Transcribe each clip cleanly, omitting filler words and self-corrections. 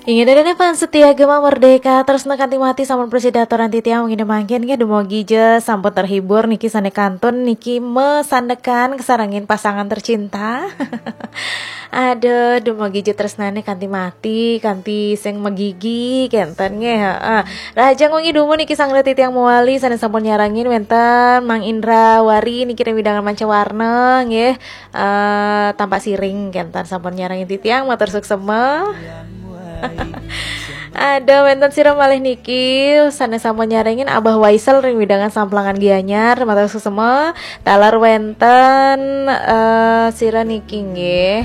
Ingin ada pan setia gema merdeka terus nekanti mati sampun presidatoran titiang ingin mangkin ke demogi je sampun terhibur niki sane kantun niki mesandekan kesarangin pasangan tercinta. Ada demogi je tresnane kanti mati kanti sing megigi kenten nge Raja ngongi dumu niki sang titiang muali sane sampun nyarangin wenten Mang Indra Wari niki widangan manca warna nggih tampak siring kenten sampun nyarangin titiang matur suksema. Ada wenten siram malih niki sanes sampun nyarengin Abah Waisel ring widangan samplangan Gianyar matur semua talar wenten sira niki nggih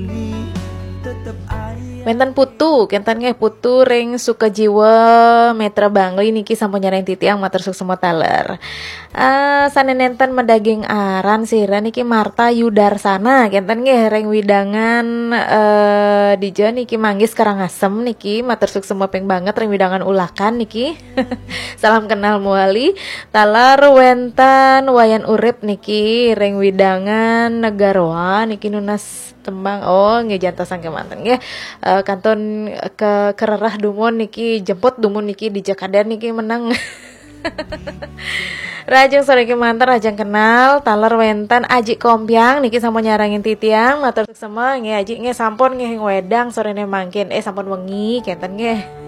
wenten putu kenten nggih putu ring Sukajiwa Metra Bangli niki sampun nyareng titiang matur semua taler sanenenten medaging aran sira niki Marta Yudarsana kenten nggih ring widangan dija niki manggis Karangasem niki matur semua peng banget ring widangan ulakan niki salam kenal muali talar wenten wayan urip niki ring widangan Negaroa niki nunas tembang nggih jantosan kemanten nggih kanton ke kererah dumun niki jemput dumun niki di Jakadan niki menang. Rajang sore kemanten rajang kenal taler wenten Aji Kompiang niki sampun nyarangin titiang matur semua nggih Aji nggih sampun nggih wedang sorene mangkin sampun wengi kenten nggih.